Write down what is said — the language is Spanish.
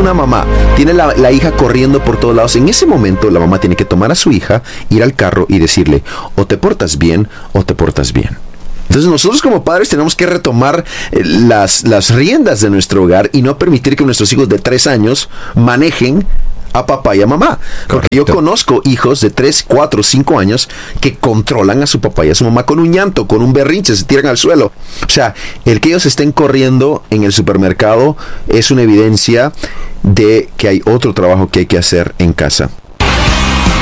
una mamá tiene la hija corriendo por todos lados, en ese momento la mamá tiene que tomar a su hija, ir al carro y decirle, o te portas bien o te portas bien. Entonces nosotros como padres tenemos que retomar las riendas de nuestro hogar y no permitir que nuestros hijos de 3 años manejen a papá y a mamá. Porque yo conozco hijos de 3, 4, 5 años que controlan a su papá y a su mamá con un llanto, con un berrinche, se tiran al suelo. O sea, el que ellos estén corriendo en el supermercado es una evidencia de que hay otro trabajo que hay que hacer en casa.